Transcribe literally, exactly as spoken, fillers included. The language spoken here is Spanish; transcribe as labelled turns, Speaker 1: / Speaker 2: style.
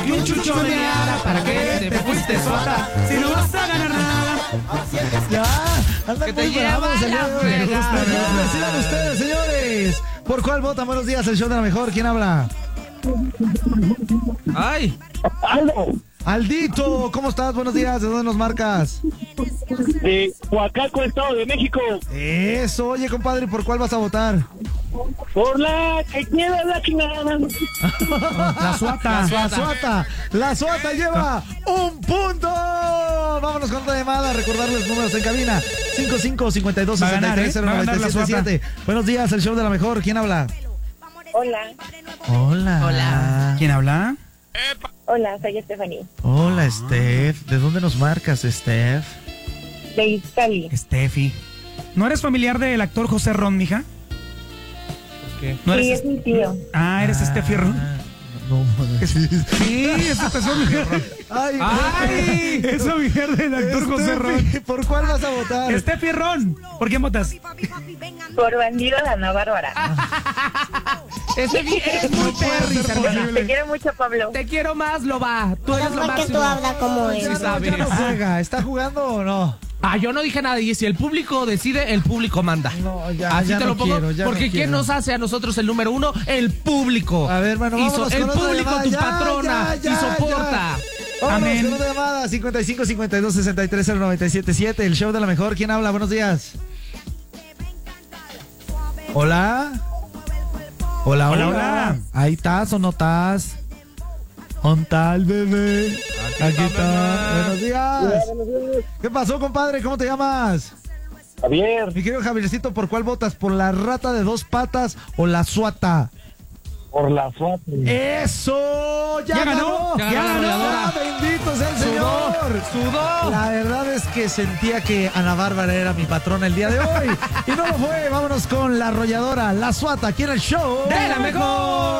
Speaker 1: y un chucho de meada. ¿Para qué te fuiste suata si no vas a ganar nada?
Speaker 2: Ya, andan
Speaker 1: Que te
Speaker 2: muy bravos
Speaker 1: lleva
Speaker 2: el
Speaker 1: la
Speaker 2: día de hoy.
Speaker 1: fregada.
Speaker 2: Me gusta, me gusta. Decidan ustedes, señores. ¿Por cuál votan? Buenos días, el show de la mejor. ¿Quién habla?
Speaker 1: Ay,
Speaker 3: Aldo,
Speaker 2: Aldito, ¿cómo estás? Buenos días, ¿de dónde nos marcas?
Speaker 3: de Huacalco, Estado de México.
Speaker 2: Eso, oye, compadre, ¿por cuál vas a votar?
Speaker 3: Por la que queda la chingada.
Speaker 1: la suata.
Speaker 2: La suata, la suata lleva un punto. Vámonos con otra llamada. Recordarles números en cabina: cinco cinco, cinco dos,
Speaker 1: Va a
Speaker 2: seis
Speaker 1: ganar,
Speaker 2: tres,
Speaker 1: ¿eh?
Speaker 2: cero
Speaker 1: Va a
Speaker 2: nueve
Speaker 1: ganar la
Speaker 2: siete siete. Buenos días, el show de la mejor. ¿Quién habla?
Speaker 4: Hola,
Speaker 2: Hola.
Speaker 1: Hola. ¿Quién habla?
Speaker 4: hola, soy Stephanie,
Speaker 2: Hola, Steph. ¿De dónde nos marcas, Steph?
Speaker 4: de Izcali.
Speaker 1: Steffi. ¿No eres familiar del actor José Ron, mija?
Speaker 2: ¿Qué?
Speaker 1: ¿No
Speaker 4: Sí,
Speaker 1: eres?
Speaker 4: es mi tío.
Speaker 1: Ah, ¿eres Steffi Ron?
Speaker 2: No, no.
Speaker 1: Sí, esa es su mujer.
Speaker 2: Ay,
Speaker 1: ¡Ay! Es la mujer del actor José Ron.
Speaker 2: Steffi, ¿por cuál vas a votar?
Speaker 1: Steffi Ron. ¿Por quién votas?
Speaker 4: Por bandido de Ana Bárbara.
Speaker 1: Ese es muy perris, hermana.
Speaker 4: Te quiero mucho, Pablo.
Speaker 1: Te quiero más, Loba. Tú eres lo
Speaker 5: ¿Por qué
Speaker 1: máximo.
Speaker 5: tú hablas como
Speaker 1: Sí
Speaker 5: él?
Speaker 2: Ya no,
Speaker 1: sabes.
Speaker 2: ya no juega. ¿Está jugando o no?
Speaker 6: Ah, yo no dije nada. Y si el público decide, el público manda.
Speaker 2: No, ya,
Speaker 6: Así
Speaker 2: ya
Speaker 6: te
Speaker 2: no
Speaker 6: lo pongo.
Speaker 2: quiero, ya
Speaker 6: porque
Speaker 2: no
Speaker 6: ¿quién
Speaker 2: quiero.
Speaker 6: nos hace a nosotros el número uno? El público.
Speaker 2: A ver, bueno,
Speaker 6: Hizo-
Speaker 2: vámonos
Speaker 6: el
Speaker 2: con otra
Speaker 6: público,
Speaker 2: llamada.
Speaker 6: tu
Speaker 2: Ya,
Speaker 6: patrona,
Speaker 2: ya,
Speaker 6: y
Speaker 2: ya,
Speaker 6: soporta.
Speaker 2: ya. Vámonos
Speaker 1: Amén.
Speaker 2: con otra llamada: cincuenta y cinco, cincuenta y dos, sesenta y tres, cero nueve siete siete. El show de la mejor. ¿Quién habla? Buenos días. Hola. Hola, hola.
Speaker 1: Hola, hola.
Speaker 2: ¿Ahí estás o no estás? ¿Dónde está el bebé? Aquí está. Buenos días. ¿Qué pasó, compadre? ¿Cómo te llamas?
Speaker 3: Javier,
Speaker 2: Mi querido Javiercito, ¿por cuál votas? ¿Por la rata de dos patas o la suata?
Speaker 3: por la suerte.
Speaker 2: ¡Eso! ¡Ya,
Speaker 1: Ya
Speaker 2: ganó!
Speaker 1: ganó, ya ganó la
Speaker 2: ¡Ah, bendito sea el Señor!
Speaker 6: Sudó.
Speaker 2: La verdad es que sentía que Ana Bárbara era mi patrona el día de hoy. Y no lo fue. Vámonos con la arrolladora, la suata, aquí en el show
Speaker 6: ¡De la mejor!